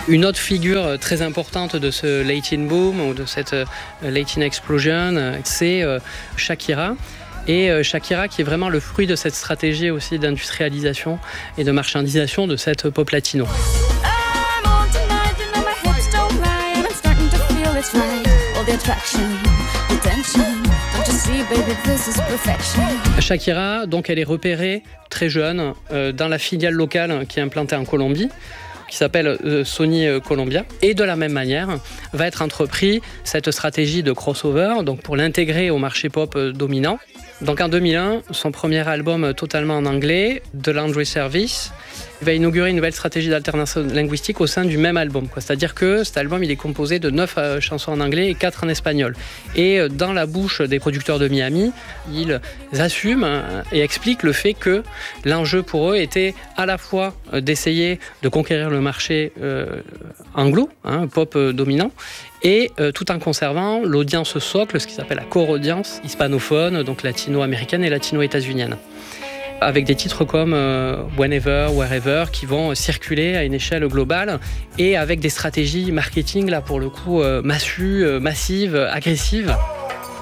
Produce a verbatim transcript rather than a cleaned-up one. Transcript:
Une autre figure très importante de ce Latin boom ou de cette Latin explosion, c'est Shakira. Et Shakira qui est vraiment le fruit de cette stratégie aussi d'industrialisation et de marchandisation de cette pop latino. Shakira, donc elle est repérée très jeune euh, dans la filiale locale qui est implantée en Colombie, qui s'appelle euh, Sony Colombia. Et de la même manière, va être entrepris cette stratégie de crossover, donc pour l'intégrer au marché pop euh, dominant. Donc en deux mille un, son premier album totalement en anglais, The Laundry Service, il va inaugurer une nouvelle stratégie d'alternance linguistique au sein du même album. Quoi. C'est-à-dire que cet album il est composé de neuf euh, chansons en anglais et quatre en espagnol. Et euh, dans la bouche des producteurs de Miami, ils assument euh, et expliquent le fait que l'enjeu pour eux était à la fois euh, d'essayer de conquérir le marché euh, anglo, hein, pop euh, dominant, et euh, tout en conservant l'audience socle, ce qui s'appelle la core audience hispanophone, donc latino-américaine et latino-états-unienne. Avec des titres comme euh, Whenever, Wherever, qui vont circuler à une échelle globale et avec des stratégies marketing, là pour le coup, euh, massues, euh, massives, agressives.